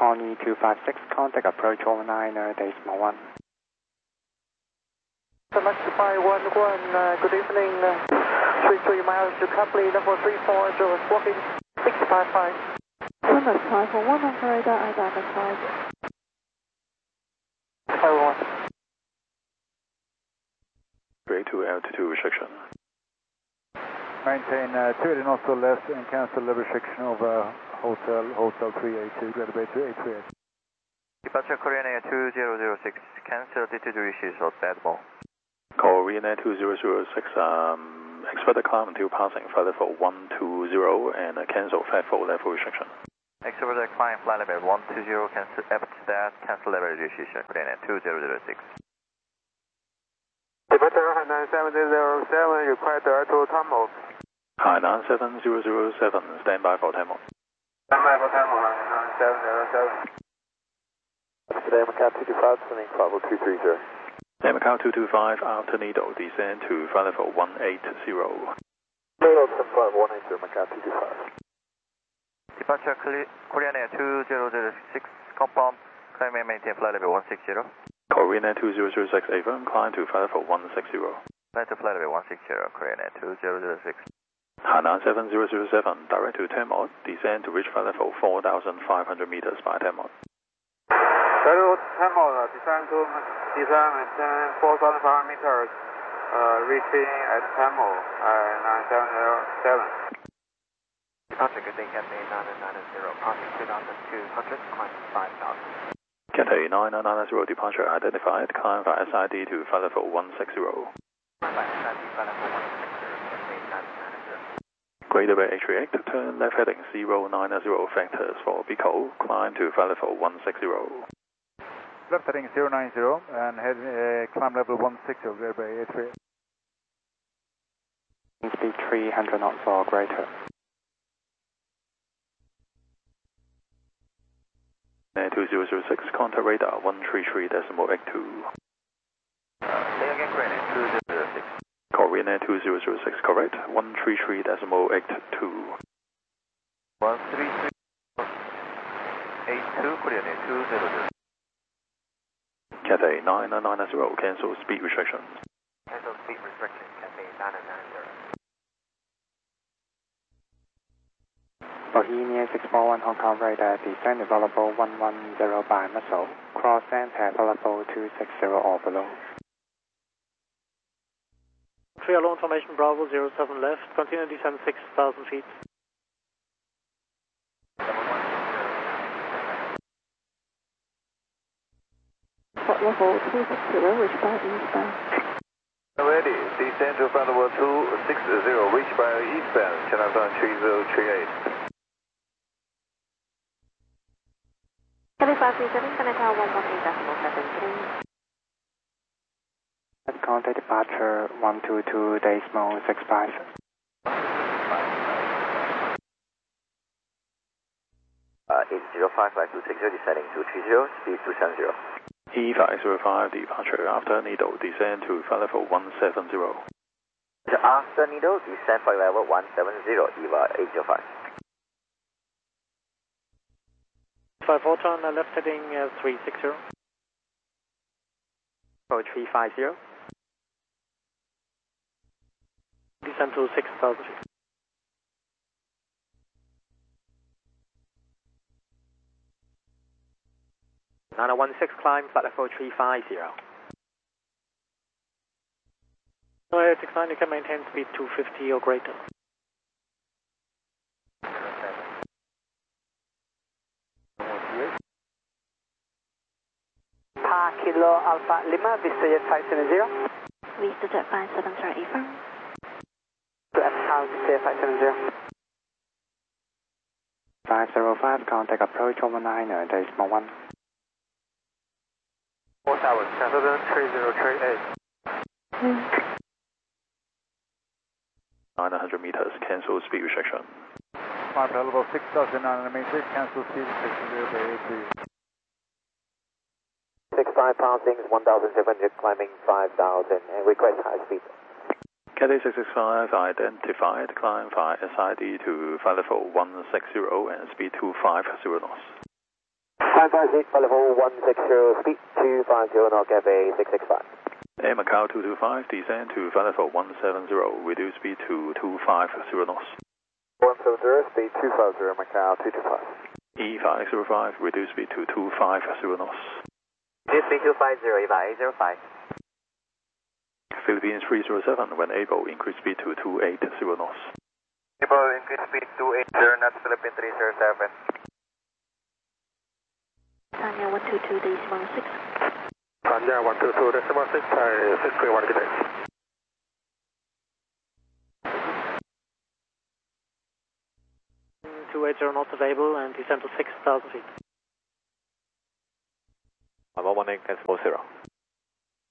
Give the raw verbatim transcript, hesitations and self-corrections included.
Pony two five six, contact approach over nine, uh, decimal one. Select five one one, uh, good evening, uh, three three miles to Copley, level three four zero, swapping six five five. Plymouth five one one, operator, identified. five one. Grade two altitude restriction. Maintain uh, two eighty knots to left and cancel the restriction over Hotel, Hotel three eight two, Greater Bay two eight three eight. Departure Korean Air two zero zero six, cancel altitude restriction of Badmore. Korean Air two zero zero six, um, expect the climb until passing flight level one two zero and uh, cancel flight level level restriction. Expect the climb flight level one two zero, cancel after that, cancel level restriction, Korean Air two zero zero six. Departure Hainan seven zero seven, request to Tammo. Hainan seven zero zero seven, stand by for Tammo. Stand by for Tammo, Hainan seven zero seven. Today, Macau two two five, sending Bravo two three zero. Macau two two five, after needle, descend to flight level one eight zero. Needle confirm one eight zero, Macau two two five. Departure Korean Air two zero zero six, confirm, climb and maintain flight level one six zero. Korean Air two zero zero six, affirm, climb to flight level one six zero. Climb to flight level one six zero, Korean Air two zero zero six. Hainan seven zero zero seven, direct to Tammo, descend to reach flight level four thousand five hundred meters by Tammo. Hello, Tammo, descend to descend maintain four thousand five hundred meters, uh, reaching at Tammo, uh, nine seven zero seven. Departure good day, Cathay nine nine zero, passing two thousand two hundred, climb five thousand. Cathay nine nine zero, departure identified, climb via S I D to flight level one six zero. Climb by S I D, flight level one six zero, Cathay nine nine zero. Greater Bay H three eight, turn left heading zero nine zero vectors for Pico, climb to flight level one six zero. Left heading zero nine zero and head, uh, climb level one six zero, Greater Bay H three eight. Speed three hundred knots or greater. Air two zero zero six, contact radar one three three decimal eight two. Uh, say again, Korean Air two zero zero six. Korean Air two zero zero six, correct, one three three decimal eight two. one three three eight two, Korean Air two zero zero. Cathay nine nine zero, cancel speed restrictions. Cancel speed restriction, Cathay nine nine zero. Bohemia six four one, Hong Kong radar, descend available one one zero by Muscle, cross and pair level two six zero or below. Three alone formation Bravo zero seven left, continue descend six thousand feet. Flight level two six zero, reach by eastbound. Ready, descend to flight level two six zero, reach by eastbound, China Sun three zero three eight. Cathay five three seven, Canada one one eight decimal seven three. Contact departure one two two decimal six five. Uh, eight zero five five two six zero, descending two three zero, speed two seven zero. E five zero five, departure after needle, descend to flight level one seven zero. After needle, descend flight level one seven zero, E V A eight zero five. five four, turn uh, left heading uh, three six zero. Approach three five zero. Descend to six thousand feet. nine one six, climb, flight level three five zero. Air six nine, you can maintain speed two fifty or greater. Pa Kilo Alpha Lima, VistaJet five seven zero. VistaJet five seven zero, affirm. To F House, VistaJet five seven zero. five zero five, contact approach over nine, uh, decimal one. four tower, Shenzhen three zero three eight. nine hundred meters, cancel speed restriction. Climb level six thousand nine hundred meters, cancel speed restriction, Greater Bay H three eight. six five passing, one thousand seven hundred, climbing five thousand, and request high speed. Cathay six six five, identified, climb via S I D to flight level one six zero and speed two five zero knots. Climb five seat, level one six zero, speed two five zero, knock F A six six five. Air Macau two two five, descend to flight level one seven zero, reduce speed to two five zero knots. one seven zero, speed two five zero, Macau two two five. E five zero five, reduce speed to two five zero knots. Reduce speed two five zero, E V A eight zero five. Philippines three zero seven, when able, increase speed to two eight zero knots. Able, increase speed two eight zero knots, Philippines three zero seven. Tanya one two two decimal six. Tanya one two two decimal six, Thai six three one Quebec. two eight zero knots available and descend to six thousand feet. one one eight, cancel zero.